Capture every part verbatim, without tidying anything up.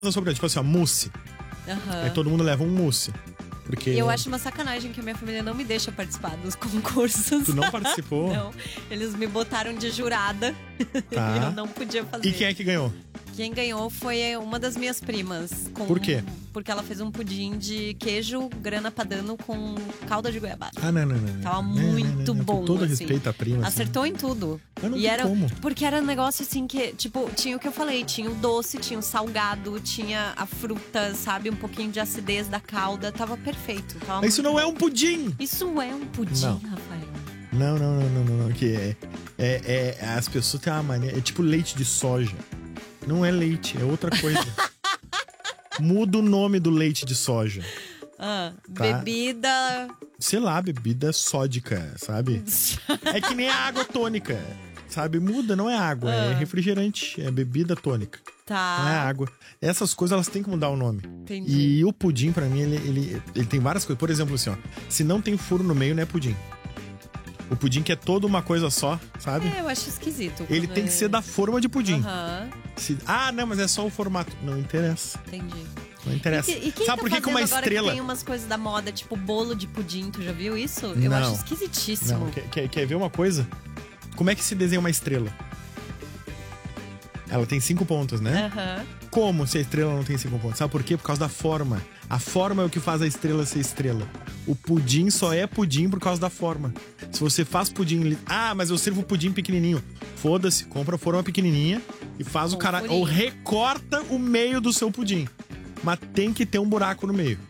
sobre, tipo assim, ó, mousse. Uhum. Aí todo mundo leva um mousse. Porque... Eu acho uma sacanagem que a minha família não me deixa participar dos concursos. Tu não participou? Não. Eles me botaram de jurada. Tá. E eu não podia fazer. E quem é que ganhou? Quem ganhou foi uma das minhas primas. Com... Por quê? Porque ela fez um pudim de queijo grana padano com calda de goiabada. Ah, não, não, não. Tava não, muito não, não, bom, Com todo assim. respeito à prima. Acertou assim. em tudo. Mas não e tem era como. Porque era um negócio assim que, tipo, tinha o que eu falei, tinha o doce, tinha o salgado, tinha a fruta, sabe? Um pouquinho de acidez da calda. Tava perfeito. Tava Mas isso não bom. é um pudim! Isso é um pudim, Não. Rafael. Não, não, não, não, não, não. Que é, é, é. As pessoas têm uma mania. É tipo leite de soja. Não é leite, é outra coisa. Muda o nome do leite de soja. Ah, Tá. bebida. Sei lá, bebida sódica, sabe? É que nem a água tônica, sabe? Muda, não é água, Ah. é refrigerante, é bebida tônica. Tá. Não é água. Essas coisas, elas têm que mudar o nome. Entendi. E o pudim, pra mim, ele, ele, ele tem várias coisas. Por exemplo, assim, ó. Se não tem furo no meio, não é pudim. O pudim que é toda uma coisa só, sabe? É, eu acho esquisito. Ele quando tem que é- ser da forma de pudim. Aham, Se- ah, não, mas é só o formato. Não interessa. entendi. Não interessa. E, que- e quem Sabe tá por que, que fazendo uma agora estrela. que tem umas coisas da moda, tipo bolo de pudim, tu já viu isso? Eu Não. acho esquisitíssimo. Não, quer, quer, quer ver uma coisa? Como é que se desenha uma estrela? Ela tem cinco pontos, né? Aham. Como se a estrela não tem cinco pontos? Sabe por quê? Por causa da forma. A forma é o que faz a estrela ser estrela. O pudim só é pudim por causa da forma. Se você faz pudim... li- Ah, mas eu sirvo pudim pequenininho. Foda-se, compra a forma pequenininha e faz o Com cara... furinho. Ou recorta o meio do seu pudim. Mas tem que ter um buraco no meio.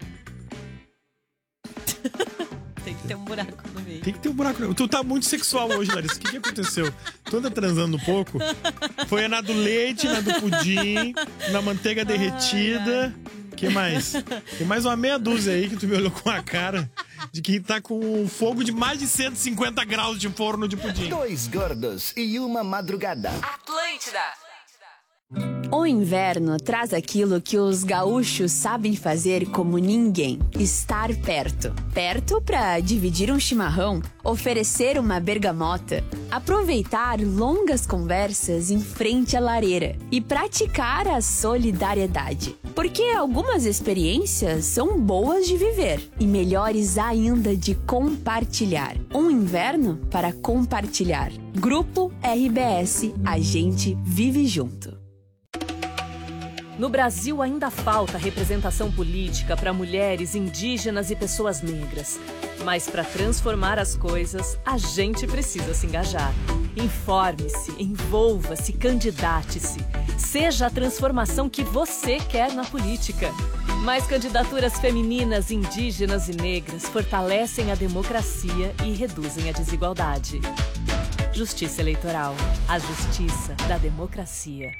Tem que ter um buraco no meio. Tem que ter um buraco no meio. Tu tá muito sexual hoje, Larissa. O que, que aconteceu? Tu anda transando um pouco? Foi na do leite, na do pudim, na manteiga derretida. Que mais? Tem mais uma meia dúzia aí que tu me olhou com a cara de quem tá com um fogo de mais de cento e cinquenta graus de forno de pudim. Dois gordos e uma madrugada. Atlântida. O inverno traz aquilo que os gaúchos sabem fazer como ninguém: estar perto. Perto para dividir um chimarrão, oferecer uma bergamota, aproveitar longas conversas em frente à lareira e praticar a solidariedade. Porque algumas experiências são boas de viver e melhores ainda de compartilhar. Um inverno para compartilhar. Grupo R B S, a gente vive junto. No Brasil ainda falta representação política para mulheres, indígenas e pessoas negras. Mas para transformar as coisas, a gente precisa se engajar. Informe-se, envolva-se, candidate-se. Seja a transformação que você quer na política. Mais candidaturas femininas, indígenas e negras fortalecem a democracia e reduzem a desigualdade. Justiça Eleitoral. A justiça da democracia.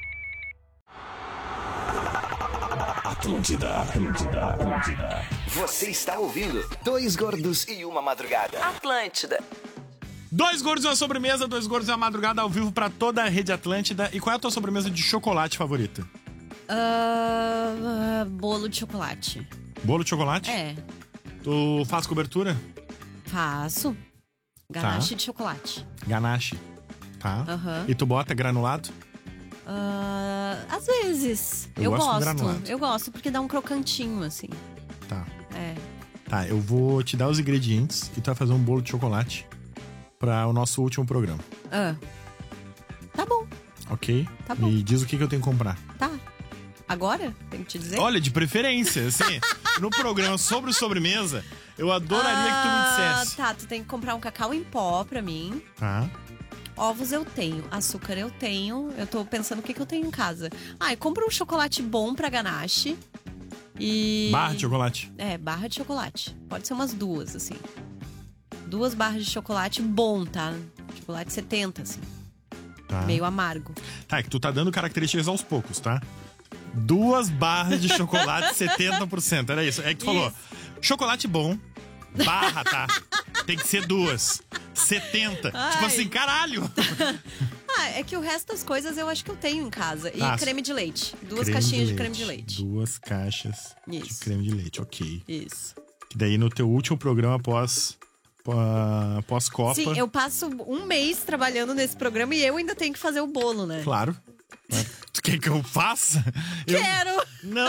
Atlântida, Atlântida, Atlântida. Você está ouvindo Dois Gordos e uma Madrugada. Atlântida. Dois gordos e uma sobremesa, dois gordos e uma madrugada ao vivo pra toda a rede Atlântida. E qual é a tua sobremesa de chocolate favorita? Ah, ah, bolo de chocolate. Bolo de chocolate? É, Tu faz cobertura? faço. Ganache de chocolate. Ganache. Tá. Aham. E tu bota granulado? Ah, às vezes. Eu Eu, gosto com gosto. granulado. Eu gosto porque dá um crocantinho, assim. Tá. É. Tá, eu vou te dar os ingredientes e tu vai fazer um bolo de chocolate pra o nosso último programa, Ah. Tá bom, ok? Tá bom. Me diz o que, que eu tenho que comprar. tá. Agora? Tem que te dizer? Olha, de preferência, assim, no programa sobre sobremesa, eu adoraria que tu me dissesse. Ah, tá. Tu tem que comprar um cacau em pó pra mim. Tá. Ovos eu tenho, açúcar eu tenho. Eu tô pensando o que, que eu tenho em casa. Ah, e compra um chocolate bom pra ganache. E... Barra de chocolate. É, barra de chocolate. Pode ser umas duas, assim. Duas barras de chocolate bom, tá? Chocolate setenta, assim. Tá. Meio amargo. Tá, é que tu tá dando características aos poucos, tá? Duas barras de chocolate, setenta por cento. Era isso. É que tu falou. Chocolate bom, barra, tá? Tem que ser duas. setenta. Ai. Tipo assim, caralho. Ah, é que o resto das coisas eu acho que eu tenho em casa. E Tá. creme de leite. Duas Creme caixinhas de, creme de leite. Duas caixas de Isso. creme de leite, ok. Isso. Que daí no teu último programa pós, pós- pós-copa. Sim, eu passo um mês trabalhando nesse programa e eu ainda tenho que fazer o bolo, né? Claro. Tu quer que eu faça? Eu... Quero! Não.